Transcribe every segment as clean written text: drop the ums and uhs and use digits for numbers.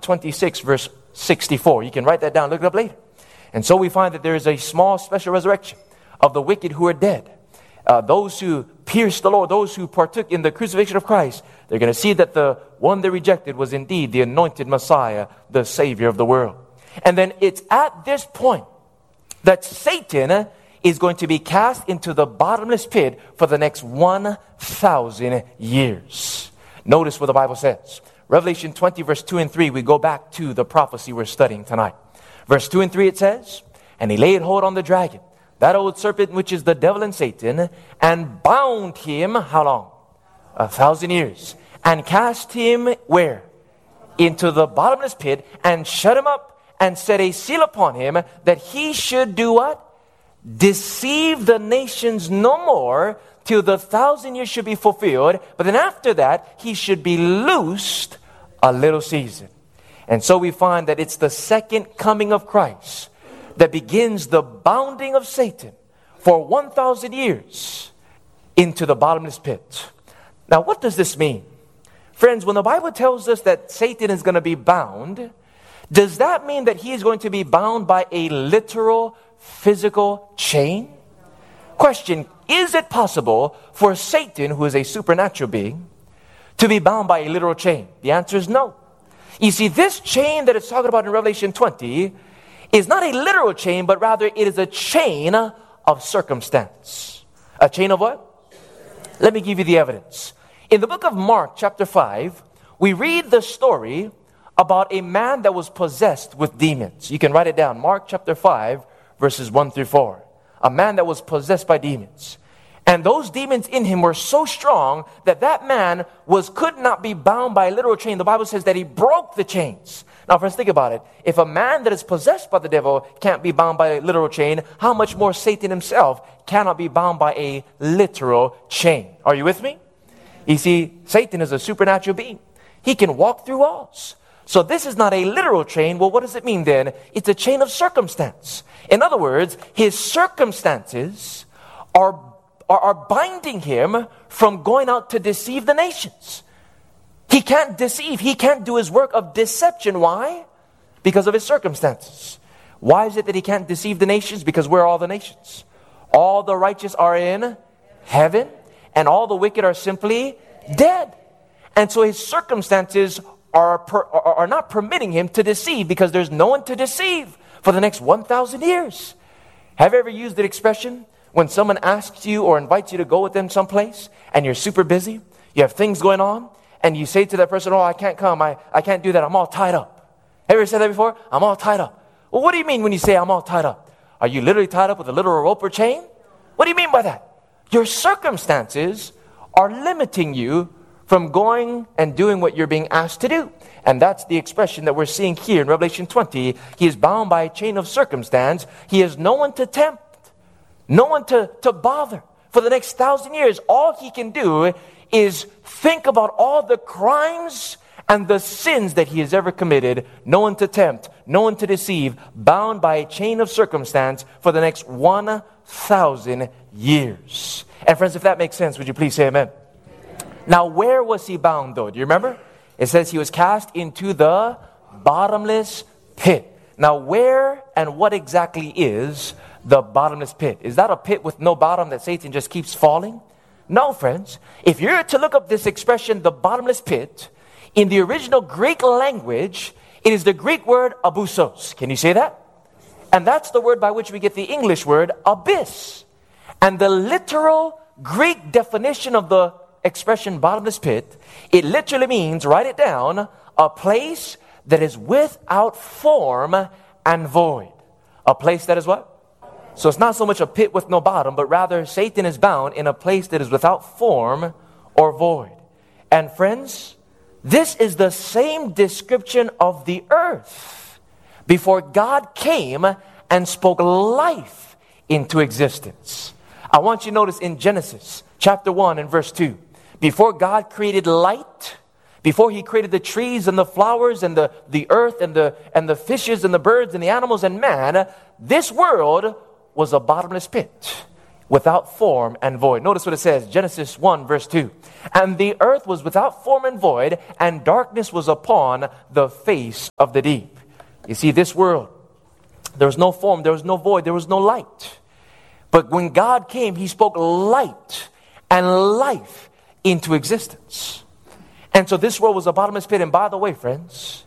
26, verse 64. You can write that down, look it up later. And so we find that there is a small special resurrection of the wicked who are dead. Those who pierced the Lord, those who partook in the crucifixion of Christ, they're going to see that the one they rejected was indeed the anointed Messiah, the Savior of the world. And then it's at this point that Satan is going to be cast into the bottomless pit for the next 1,000 years. Notice what the Bible says. Revelation 20, verse 2 and 3, we go back to the prophecy we're studying tonight. Verse 2 and 3, it says, "And he laid hold on the dragon, that old serpent which is the devil and Satan, and bound him," how long? 1,000 years. "And cast him," where? "Into the bottomless pit, and shut him up, and set a seal upon him, that he should" do what? "Deceive the nations no more, till the 1,000 years should be fulfilled. But then after that, he should be loosed a little season." And so we find that it's the second coming of Christ that begins the bounding of Satan for 1,000 years into the bottomless pit. Now, what does this mean? Friends, when the Bible tells us that Satan is going to be bound, does that mean that he is going to be bound by a literal, physical chain? Question, is it possible for Satan, who is a supernatural being, to be bound by a literal chain? The answer is no. You see, this chain that it's talking about in Revelation 20 is not a literal chain, but rather it is a chain of circumstance. A chain of what? Let me give you the evidence. In the book of Mark, chapter 5, we read the story about a man that was possessed with demons. You can write it down. Mark chapter 5, verses 1 through 4. A man that was possessed by demons. And those demons in him were so strong that man could not be bound by a literal chain. The Bible says that he broke the chains. Now, friends, think about it. If a man that is possessed by the devil can't be bound by a literal chain, how much more Satan himself cannot be bound by a literal chain? Are you with me? You see, Satan is a supernatural being. He can walk through walls. So this is not a literal chain. Well, what does it mean then? It's a chain of circumstance. In other words, his circumstances are binding him from going out to deceive the nations. He can't deceive. He can't do his work of deception. Why? Because of his circumstances. Why is it that he can't deceive the nations? Because where are all the nations? All the righteous are in heaven, and all the wicked are simply dead. And so his circumstances are not permitting him to deceive, because there's no one to deceive for the next 1,000 years. Have you ever used the expression when someone asks you or invites you to go with them someplace and you're super busy, you have things going on, and you say to that person, "Oh, I can't come, I can't do that, I'm all tied up." Have you ever said that before? "I'm all tied up." Well, what do you mean when you say "I'm all tied up"? Are you literally tied up with a literal rope or chain? What do you mean by that? Your circumstances are limiting you from going and doing what you're being asked to do. And that's the expression that we're seeing here in Revelation 20. He is bound by a chain of circumstance. He has no one to tempt, no one to bother. For the next 1,000 years, all he can do is think about all the crimes and the sins that he has ever committed. No one to tempt, no one to deceive, bound by a chain of circumstance for the next 1,000 years. And friends, if that makes sense, would you please say amen? Now, where was he bound, though? Do you remember? It says he was cast into the bottomless pit. Now, where and what exactly is the bottomless pit? Is that a pit with no bottom that Satan just keeps falling? No, friends. If you're to look up this expression, the bottomless pit, in the original Greek language, it is the Greek word abyssos. Can you say that? And that's the word by which we get the English word abyss. And the literal Greek definition of the expression bottomless pit, it literally means, write it down, a place that is without form and void. A place that is what? So it's not so much a pit with no bottom, but rather Satan is bound in a place that is without form or void. And friends, this is the same description of the earth before God came and spoke life into existence. I want you to notice in Genesis chapter 1 and verse 2, before God created light, before he created the trees and the flowers and the earth and the fishes and the birds and the animals and man, this world was a bottomless pit. without form and void. Notice what it says, Genesis 1 verse 2. And the earth was without form and void, and darkness was upon the face of the deep. You see, this world, there was no form, there was no void, there was no light. But when God came, He spoke light and life into existence. And so this world was a bottomless pit. And by the way, friends,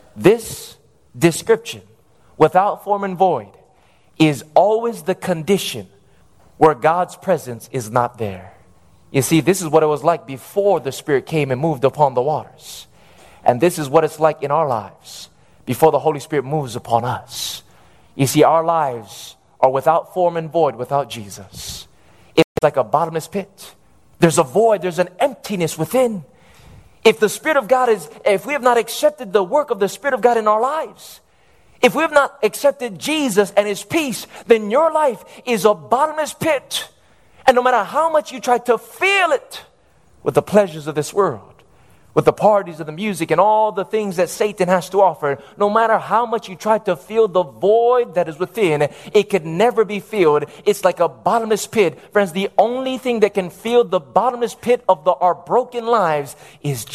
this description, without form and void, is always the condition where God's presence is not there. You see, this is what it was like before the Spirit came and moved upon the waters. And this is what it's like in our lives before the Holy Spirit moves upon us. You see, our lives are without form and void without Jesus. It's like a bottomless pit. There's a void, there's an emptiness within. If the Spirit of God if we have not accepted the work of the Spirit of God in our lives, if we have not accepted Jesus and His peace, then your life is a bottomless pit. And no matter how much you try to fill it with the pleasures of this world, with the parties of the music and all the things that Satan has to offer, no matter how much you try to fill the void that is within, it could never be filled. It's like a bottomless pit. Friends, the only thing that can fill the bottomless pit of our broken lives is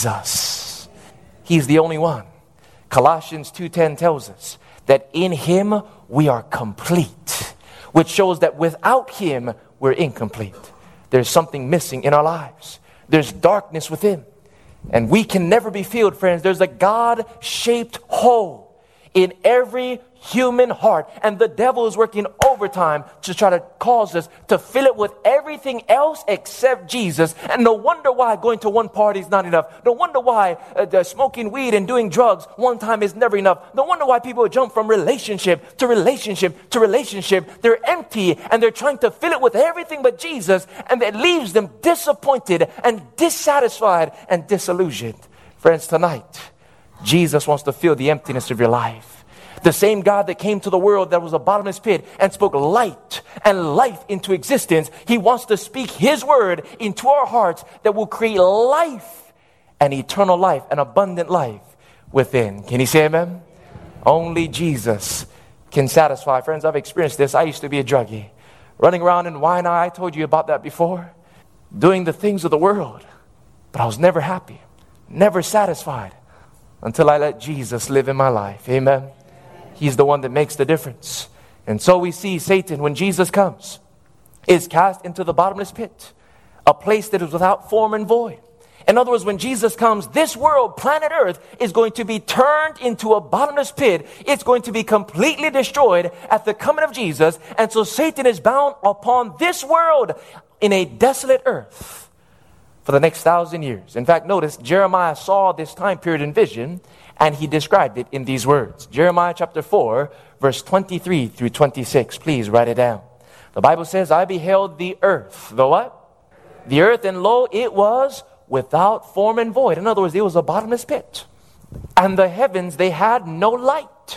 Jesus. He's the only one. Colossians 2:10 tells us that in Him we are complete, which shows that without Him we're incomplete. There's something missing in our lives. There's darkness within. And we can never be filled, friends. There's a God-shaped hole in every human heart. And the devil is working overtime to try to cause us to fill it with everything else except Jesus. And no wonder why going to one party is not enough. No wonder why smoking weed and doing drugs one time is never enough. No wonder why people jump from relationship to relationship to relationship. They're empty and they're trying to fill it with everything but Jesus. And it leaves them disappointed and dissatisfied and disillusioned. Friends, tonight, Jesus wants to fill the emptiness of your life. The same God that came to the world that was a bottomless pit and spoke light and life into existence, He wants to speak His word into our hearts that will create life and eternal life and abundant life within. Can you say amen? Only Jesus can satisfy. Friends, I've experienced this. I used to be a druggie. Running around in wine, I told you about that before. Doing the things of the world. But I was never happy, never satisfied until I let Jesus live in my life. Amen. He's the one that makes the difference. And so we see Satan, when Jesus comes, is cast into the bottomless pit, a place that is without form and void. In other words, when Jesus comes, this world, planet Earth, is going to be turned into a bottomless pit. It's going to be completely destroyed at the coming of Jesus. And so Satan is bound upon this world in a desolate earth for the next 1,000 years. In fact, notice Jeremiah saw this time period in vision, and he described it in these words. Jeremiah chapter 4, verse 23 through 26. Please write it down. The Bible says, I beheld the earth. The what? The earth, and lo, it was without form and void. In other words, it was a bottomless pit. And the heavens, they had no light.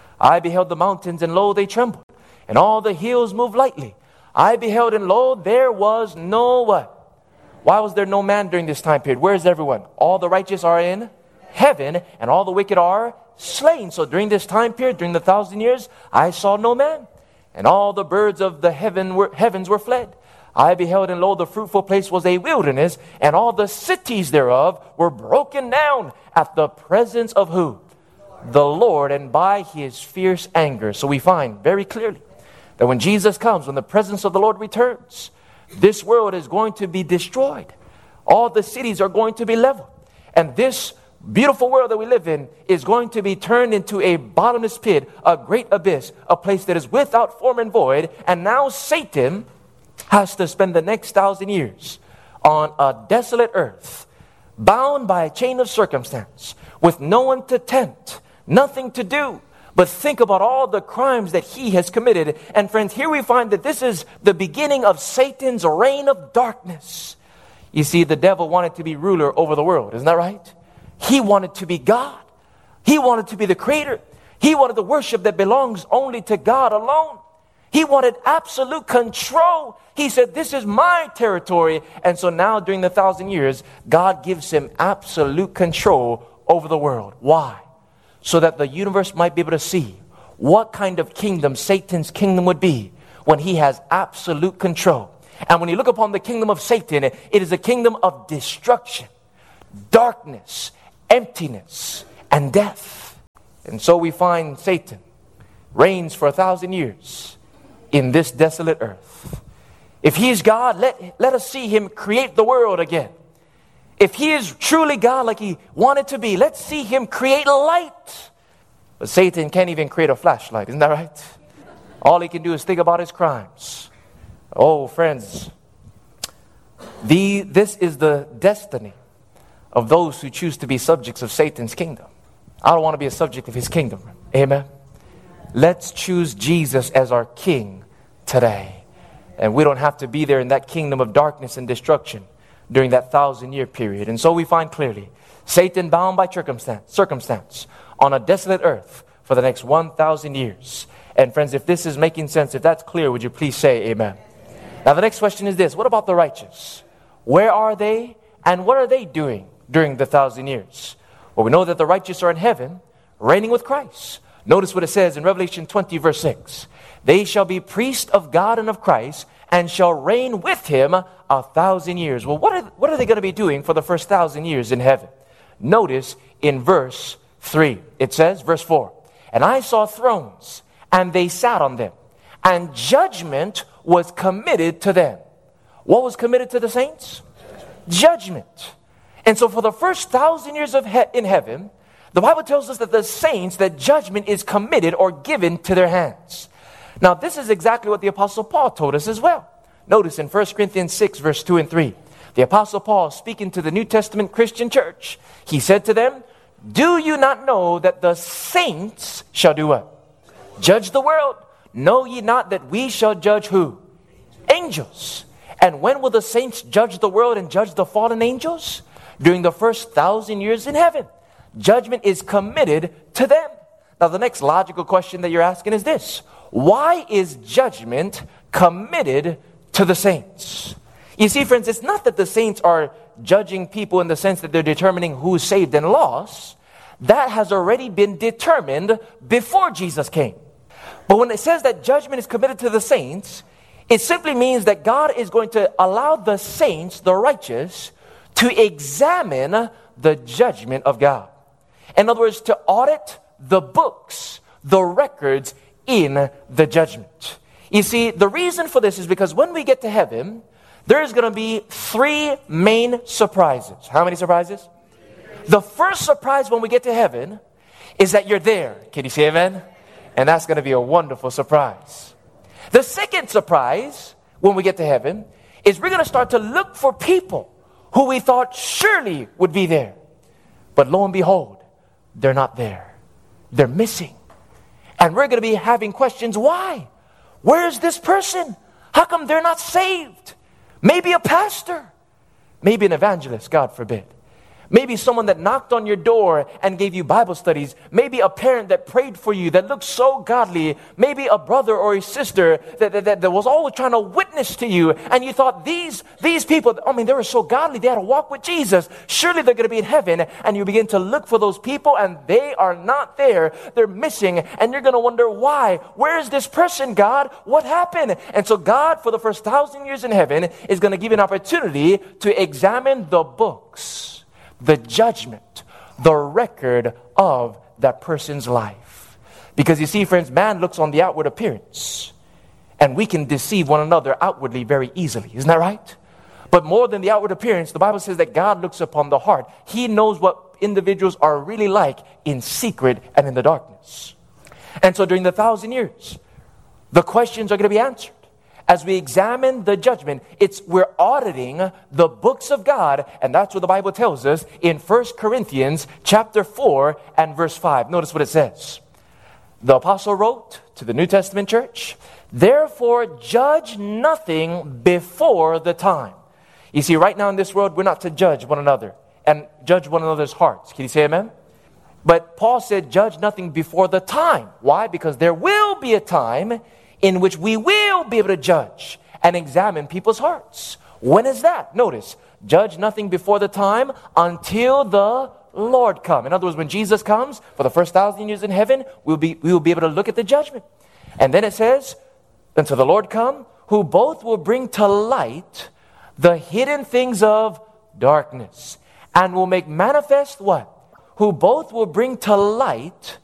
I beheld the mountains, and lo, they trembled. And all the hills moved lightly. I beheld, and lo, there was no what? Why was there no man during this time period? Where is everyone? All the righteous are in heaven, and all the wicked are slain. So during this time period, during the 1,000 years, I saw no man, and all the birds of the heavens were fled. I beheld, and lo, the fruitful place was a wilderness, and all the cities thereof were broken down at the presence of who? The Lord, and by His fierce anger. So we find very clearly that when Jesus comes, when the presence of the Lord returns, this world is going to be destroyed. All the cities are going to be leveled, and this beautiful world that we live in is going to be turned into a bottomless pit, a great abyss, a place that is without form and void. And now Satan has to spend the next 1,000 years on a desolate earth, bound by a chain of circumstance, with no one to tempt, nothing to do, but think about all the crimes that he has committed. And friends, here we find that this is the beginning of Satan's reign of darkness. You see, the devil wanted to be ruler over the world, isn't that right? He wanted to be God. He wanted to be the creator. He wanted the worship that belongs only to God alone. He wanted absolute control. He said, this is my territory. And so now during the 1,000 years, God gives him absolute control over the world. Why? So that the universe might be able to see what kind of kingdom Satan's kingdom would be when he has absolute control. And when you look upon the kingdom of Satan, it is a kingdom of destruction, darkness, emptiness, and death. And so we find Satan reigns for 1,000 years in this desolate earth. If he is God, let us see him create the world again. If he is truly God like he wanted to be, let's see him create light. But Satan can't even create a flashlight, isn't that right? All he can do is think about his crimes. Oh, friends, this is the destiny of those who choose to be subjects of Satan's kingdom. I don't want to be a subject of his kingdom. Amen. Let's choose Jesus as our king today. And we don't have to be there in that kingdom of darkness and destruction during that 1,000-year period. And so we find clearly Satan bound by circumstance on a desolate earth for the next 1,000 years. And friends, if this is making sense, if that's clear, would you please say amen? Now the next question is this: what about the righteous? Where are they and what are they doing during the 1,000 years? Well, we know that the righteous are in heaven, reigning with Christ. Notice what it says in Revelation 20, verse 6. They shall be priests of God and of Christ, and shall reign with him 1,000 years. Well, what are they going to be doing for the first 1,000 years in heaven? Notice in verse 3, it says, verse 4, and I saw thrones, and they sat on them, and judgment was committed to them. What was committed to the saints? Judgment. And so for the first 1,000 years in heaven, the Bible tells us that the saints, that judgment is committed or given to their hands. Now, this is exactly what the Apostle Paul told us as well. Notice in 1 Corinthians 6, verse 2 and 3, the Apostle Paul, speaking to the New Testament Christian church, he said to them, do you not know that the saints shall do what? Judge the world. Know ye not that we shall judge who? Angels. And when will the saints judge the world and judge the fallen angels? During the first 1,000 years in heaven. Judgment is committed to them. Now the next logical question that you're asking is this: why is judgment committed to the saints? You see, friends, it's not that the saints are judging people in the sense that they're determining who's saved and lost. That has already been determined before Jesus came. But when it says that judgment is committed to the saints, it simply means that God is going to allow the saints, the righteous, to examine the judgment of God. In other words, to audit the books, the records in the judgment. You see, the reason for this is because when we get to heaven, there's going to be 3 main surprises. How many surprises? The first surprise when we get to heaven is that you're there. Can you say amen? And that's going to be a wonderful surprise. The second surprise when we get to heaven is we're going to start to look for people who we thought surely would be there. But lo and behold, they're not there. They're missing. And we're going to be having questions. Why? Where is this person? How come they're not saved? Maybe a pastor. Maybe an evangelist, God forbid. Maybe someone that knocked on your door and gave you Bible studies. Maybe a parent that prayed for you that looked so godly. Maybe a brother or a sister that was always trying to witness to you. And you thought these people, they were so godly. They had a walk with Jesus. Surely they're going to be in heaven. And you begin to look for those people and they are not there. They're missing. And you're going to wonder why. Where is this person, God? What happened? And so God, for the first 1,000 years in heaven, is going to give you an opportunity to examine the books, the judgment, the record of that person's life. Because you see, friends, man looks on the outward appearance, and we can deceive one another outwardly very easily. Isn't that right? But more than the outward appearance, the Bible says that God looks upon the heart. He knows what individuals are really like in secret and in the darkness. And so during the 1,000 years, the questions are going to be answered. As we examine the judgment, we're auditing the books of God, and that's what the Bible tells us in 1 Corinthians chapter 4 and verse 5. Notice what it says. The apostle wrote to the New Testament church, therefore judge nothing before the time. You see, right now in this world, we're not to judge one another and judge one another's hearts. Can you say amen? But Paul said, judge nothing before the time. Why? Because there will be a time in which we will be able to judge and examine people's hearts. When is that? Notice, judge nothing before the time until the Lord come. In other words, when Jesus comes for the first 1,000 years in heaven, we will be able to look at the judgment. And then it says, until the Lord come, who both will bring to light the hidden things of darkness, and will make manifest what? Who both will bring to light